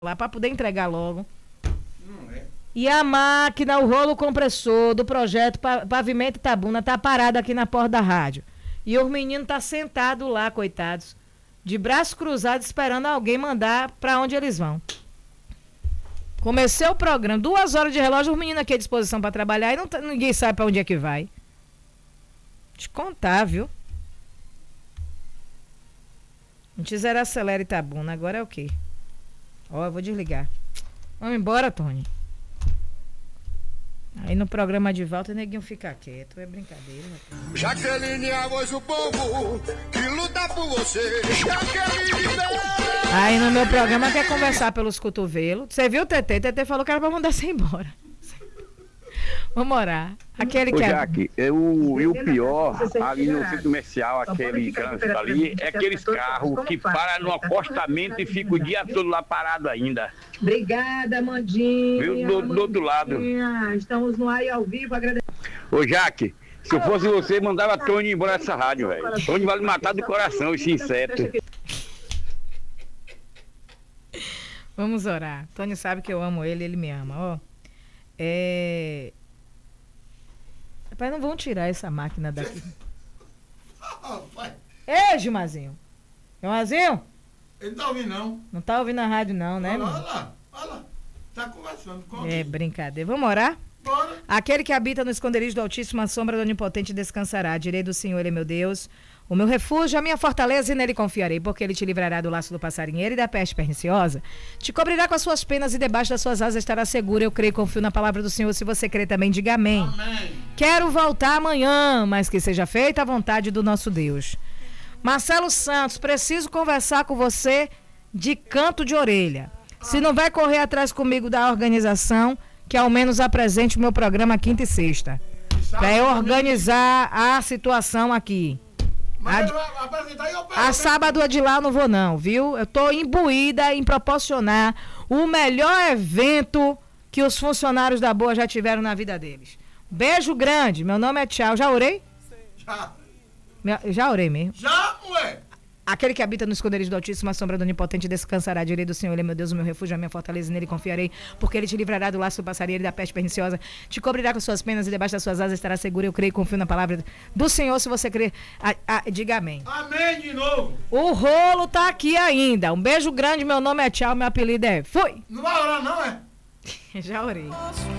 lá para poder entregar logo. E a máquina, o rolo compressor do projeto Pavimento Itabuna tá parado aqui na porta da rádio. E os meninos tá sentado lá, coitados, de braços cruzados, esperando alguém mandar para onde eles vão. Comecei o programa, 2 horas de relógio, os meninos aqui à disposição para trabalhar e ninguém sabe para onde é que vai. Te contar, viu? Antes era Acelera Itabuna, agora é o quê? Ó, eu vou desligar. Vamos embora, Tony. Aí no programa de volta o neguinho fica quieto, é brincadeira. Jaqueline, a voz do povo que luta por você. Jaqueline! Aí no meu programa quer conversar pelos cotovelos. Você viu o TT? TT falou que era pra mandar você embora. Vamos orar. Aquele que Jaque, e o pior ali no centro comercial, aquele trânsito ali, é aqueles carros que param no acostamento e ficam o dia todo lá parado ainda. Obrigada, Mandinha. Viu? Do outro lado. Estamos no ar e ao vivo, agradecendo. Ô Jaque, se eu fosse você, mandava Tony embora dessa rádio, velho. Tony vai me matar do coração, esse inseto. Vamos orar. Tony sabe que eu amo ele, ele me ama, ó. Rapaz, não vão tirar essa máquina daqui. Ei, Gilmazinho. Gilmazinho? Ele não tá ouvindo, não. Não tá ouvindo a rádio, não, né? Olha lá. Tá conversando com É brincadeira. Vamos orar? Bora. Aquele que habita no esconderijo do Altíssimo, a sombra do Onipotente descansará. Direi do Senhor, ele é meu Deus, o meu refúgio, a minha fortaleza, e nele confiarei, porque ele te livrará do laço do passarinheiro e da peste perniciosa. Te cobrirá com as suas penas e debaixo das suas asas estará seguro. Eu creio e confio na palavra do Senhor. Se você crê também, diga amém. Amém. Quero voltar amanhã, mas que seja feita a vontade do nosso Deus. Marcelo Santos, preciso conversar com você de canto de orelha. Se não vai correr atrás comigo da organização, que ao menos apresente o meu programa quinta e sexta. Para eu organizar a situação aqui. Mas apresentar e eu pego. A sábado de lá eu não vou não, viu? Eu tô imbuída em proporcionar o melhor evento que os funcionários da Boa já tiveram na vida deles. Beijo grande, meu nome é Tchau. Já orei? Já. Já orei mesmo. Já, ué. Aquele que habita no esconderijo do Altíssimo, a sombra do Onipotente descansará. Direi do Senhor, ele é meu Deus, o meu refúgio, a minha fortaleza, e nele confiarei, porque ele te livrará do laço do passarinheiro e da peste perniciosa, te cobrirá com suas penas e debaixo das suas asas estará seguro. Eu creio e confio na palavra do Senhor. Se você crer, diga amém. Amém de novo. O rolo tá aqui ainda. Um beijo grande, meu nome é Tchau, meu apelido é Fui. Não vai orar, não, é? Já orei.